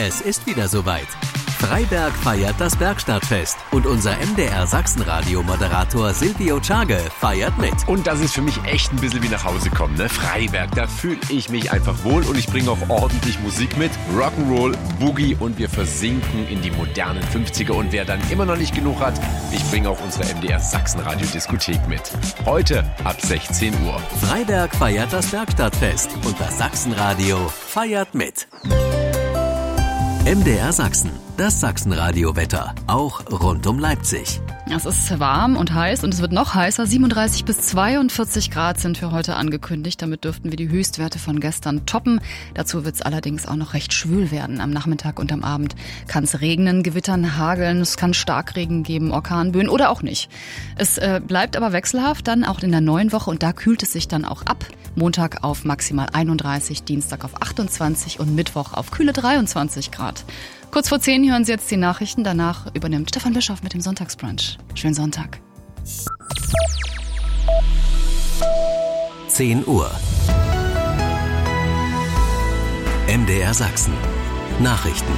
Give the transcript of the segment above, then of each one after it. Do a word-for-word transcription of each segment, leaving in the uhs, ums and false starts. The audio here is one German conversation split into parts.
Es ist wieder soweit. Freiberg feiert das Bergstadtfest und unser M D R Sachsenradio-Moderator Silvio Czage feiert mit. Und das ist für mich echt ein bisschen wie nach Hause kommen, ne? Freiberg, da fühle ich mich einfach wohl und ich bringe auch ordentlich Musik mit. Rock'n'Roll, Boogie und wir versinken in die modernen fünfziger. Und wer dann immer noch nicht genug hat, ich bringe auch unsere M D R Sachsenradio-Diskothek mit. Heute ab sechzehn Uhr. Freiberg feiert das Bergstadtfest und das Sachsenradio feiert mit. M D R Sachsen, das Sachsenradio-Wetter, auch rund um Leipzig. Es ist warm und heiß und es wird noch heißer. siebenunddreißig bis zweiundvierzig Grad sind für heute angekündigt. Damit dürften wir die Höchstwerte von gestern toppen. Dazu wird es allerdings auch noch recht schwül werden. Am Nachmittag und am Abend kann es regnen, gewittern, hageln. Es kann Starkregen geben, Orkanböen oder auch nicht. Es äh, bleibt aber wechselhaft dann auch in der neuen Woche und da kühlt es sich dann auch ab. Montag auf maximal einunddreißig, Dienstag auf achtundzwanzig und Mittwoch auf kühle dreiundzwanzig Grad. Kurz vor zehn hören Sie jetzt die Nachrichten. Danach übernimmt Stefan Bischof mit dem Sonntagsbrunch. Schönen Sonntag. zehn Uhr. M D R Sachsen. Nachrichten.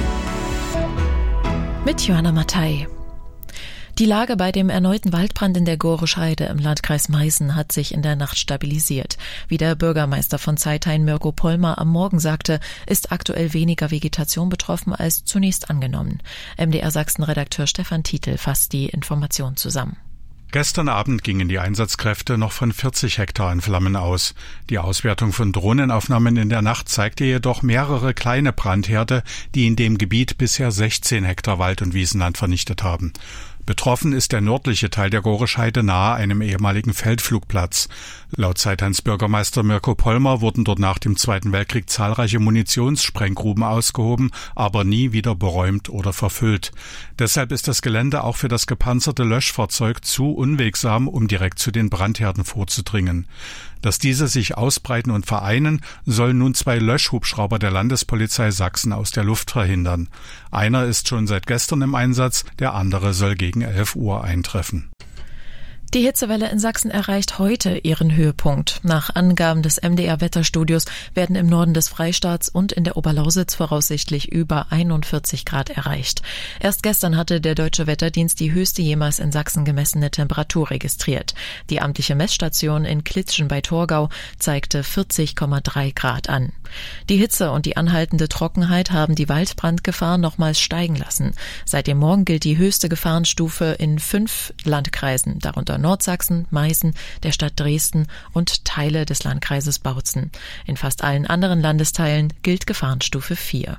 Mit Johanna Mattei. Die Lage bei dem erneuten Waldbrand in der Gorescheide im Landkreis Meißen hat sich in der Nacht stabilisiert. Wie der Bürgermeister von Zeithain, Mirko Pollmer, am Morgen sagte, ist aktuell weniger Vegetation betroffen als zunächst angenommen. M D R Sachsen-Redakteur Stefan Tietl fasst die Information zusammen. Gestern Abend gingen die Einsatzkräfte noch von vierzig Hektar in Flammen aus. Die Auswertung von Drohnenaufnahmen in der Nacht zeigte jedoch mehrere kleine Brandherde, die in dem Gebiet bisher sechzehn Hektar Wald- und Wiesenland vernichtet haben. Betroffen ist der nördliche Teil der Gorescheide nahe einem ehemaligen Feldflugplatz. Laut Zeithains Bürgermeister Mirko Pollmer wurden dort nach dem Zweiten Weltkrieg zahlreiche Munitionssprenggruben ausgehoben, aber nie wieder beräumt oder verfüllt. Deshalb ist das Gelände auch für das gepanzerte Löschfahrzeug zu unwegsam, um direkt zu den Brandherden vorzudringen. Dass diese sich ausbreiten und vereinen, sollen nun zwei Löschhubschrauber der Landespolizei Sachsen aus der Luft verhindern. Einer ist schon seit gestern im Einsatz, der andere soll gegen elf Uhr eintreffen. Die Hitzewelle in Sachsen erreicht heute ihren Höhepunkt. Nach Angaben des M D R-Wetterstudios werden im Norden des Freistaats und in der Oberlausitz voraussichtlich über einundvierzig Grad erreicht. Erst gestern hatte der Deutsche Wetterdienst die höchste jemals in Sachsen gemessene Temperatur registriert. Die amtliche Messstation in Klitzschen bei Torgau zeigte vierzig Komma drei Grad an. Die Hitze und die anhaltende Trockenheit haben die Waldbrandgefahr nochmals steigen lassen. Seit dem Morgen gilt die höchste Gefahrenstufe in fünf Landkreisen, darunter Nordsachsen, Meißen, der Stadt Dresden und Teile des Landkreises Bautzen. In fast allen anderen Landesteilen gilt Gefahrenstufe vier.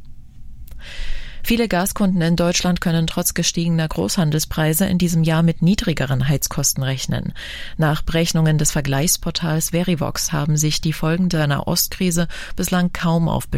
Viele Gaskunden in Deutschland können trotz gestiegener Großhandelspreise in diesem Jahr mit niedrigeren Heizkosten rechnen. Nach Berechnungen des Vergleichsportals Verivox haben sich die Folgen der Nahostkrise bislang kaum auf